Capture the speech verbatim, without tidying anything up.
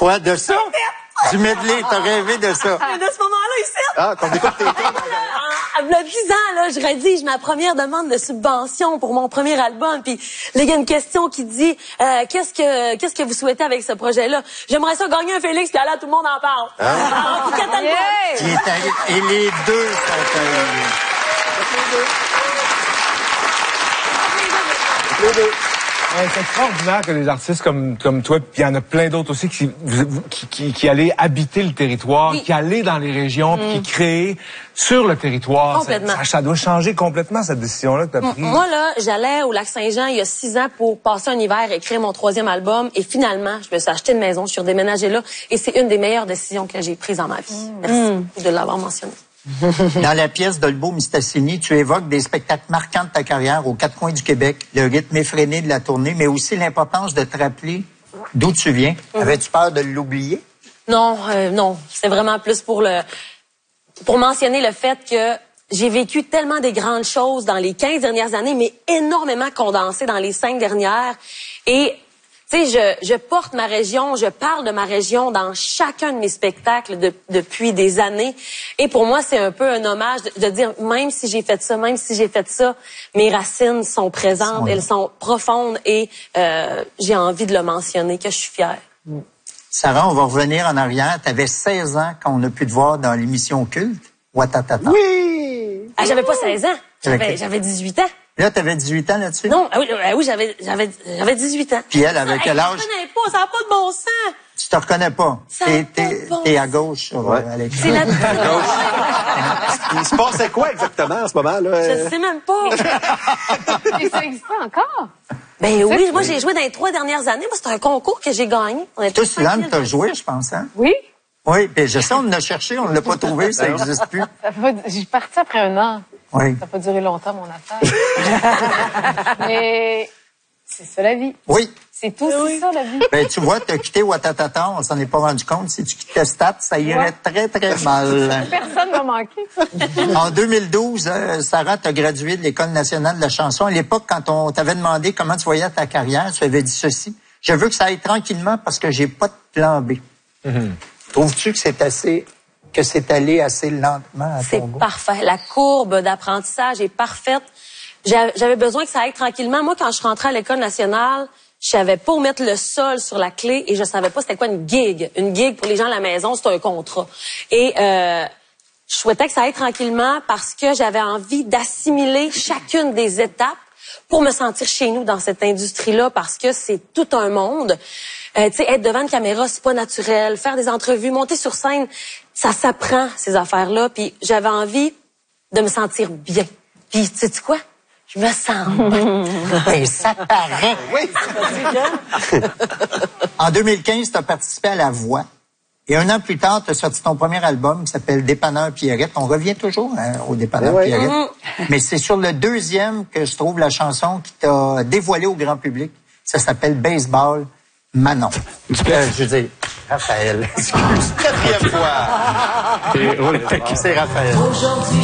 Quoi, de ça? Du medley, t'as rêvé de ça? Mais de ce moment-là, ici. Ah, qu'on écoute tes Il y a dix ans, là, je rédige ma première demande de subvention pour mon premier album. Puis là, il y a une question qui dit euh, qu'est-ce que qu'est-ce que vous souhaitez avec ce projet-là? J'aimerais ça gagner un Félix, puis là, tout le monde en parle. Ah. Alors, puis quatre albums. Il est arrivé. Et les deux sont arrivés. Les deux. Ouais, c'est extraordinaire que des artistes comme, comme toi, puis il y en a plein d'autres aussi, qui, qui, qui, qui allaient habiter le territoire, Oui. qui allaient dans les régions, puis qui créent sur le territoire. Complètement. Ça, ça doit changer complètement, cette décision-là que tu as prise. Moi, là, j'allais au Lac-Saint-Jean il y a six ans pour passer un hiver et écrire mon troisième album. Et finalement, je me suis acheté une maison, je suis redéménagée là. Et c'est une des meilleures décisions que j'ai prises dans ma vie. Merci de l'avoir mentionné. Dans la pièce d'Olbo Mistassini, tu évoques des spectacles marquants de ta carrière aux quatre coins du Québec, le rythme effréné de la tournée, mais aussi l'importance de te rappeler d'où tu viens. Avais-tu peur de l'oublier? Non, euh, non. C'est vraiment plus pour le pour mentionner le fait que j'ai vécu tellement des grandes choses dans les quinze dernières années, mais énormément condensées dans les cinq dernières. Et tu sais, je, je porte ma région, je parle de ma région dans chacun de mes spectacles de, depuis des années. Et pour moi, c'est un peu un hommage de, de dire, même si j'ai fait ça, même si j'ai fait ça, mes racines sont présentes, elles sont profondes et euh, j'ai envie de le mentionner, que je suis fière. Sarah, on va revenir en arrière. Tu avais seize ans quand on a pu te voir dans l'émission culte, Watatata. Oui! Ah, j'avais pas seize ans, j'avais, Avec- j'avais dix-huit ans. Là, tu avais dix-huit ans là-dessus? Non, ah oui, ah oui j'avais, j'avais, j'avais dix-huit ans. Puis elle, avec quel Hey, âge? Je connais pas, ça n'a pas de bon sens. Tu te reconnais pas. Ça T'es, a pas t'es, de bon t'es à sens. gauche sur Ouais. euh, à l'écran. C'est la... Il se passait quoi exactement en ce moment-là? Je sais même pas. Et ça existe encore? Ben oui, moi j'ai joué dans les trois dernières années. Moi, c'est un concours que j'ai gagné. On était Tous l'âme t'as joué, je pense, hein? Oui. Oui, puis je sais, on l'a cherché, on ne l'a pas trouvé, ça n'existe plus. Ça fait pas- J'ai parti après un an. Oui. Ça n'a pas duré longtemps, mon affaire. Mais c'est ça, la vie. Oui. C'est tout, c'est ça, la vie. Ben, tu vois, tu as quitté Watatata, on s'en est pas rendu compte. Si tu quittais Stat, ça irait très, très mal. Personne m'a manqué. En deux mille douze, euh, Sarah, tu as gradué de l'École nationale de la chanson. À l'époque, quand on t'avait demandé comment tu voyais ta carrière, tu avais dit ceci. Je veux que ça aille tranquillement parce que j'ai pas de plan B. Mm-hmm. Trouves-tu que c'est assez, que c'est allé assez lentement à C'est ton goût? parfait. La courbe d'apprentissage est parfaite. J'a- J'avais besoin que ça aille tranquillement. Moi, quand je rentrais à l'École nationale, je savais pas où mettre le sol sur la clé et je savais pas c'était quoi une gig. Une gig, pour les gens à la maison, c'est un contrat. Et euh, je souhaitais que ça aille tranquillement parce que j'avais envie d'assimiler chacune des étapes pour me sentir chez nous dans cette industrie-là parce que c'est tout un monde. Euh, tu sais, être devant une caméra, c'est pas naturel. Faire des entrevues, monter sur scène, ça s'apprend, ces affaires-là. Puis j'avais envie de me sentir bien. Puis, tu sais quoi? Je me sens bien. Ben, ça paraît. Oui! En deux mille quinze, tu as participé à La Voix. Et un an plus tard, tu as sorti ton premier album qui s'appelle Dépanneur Pierrette. On revient toujours hein, au Dépanneur Oui. Pierrette. Mm-hmm. Mais c'est sur le deuxième que je trouve la chanson qui t'a dévoilé au grand public. Ça s'appelle Baseball Manon. Euh, je veux dire, Raphaël. Excuse. Quatrième fois! C'est Raphaël.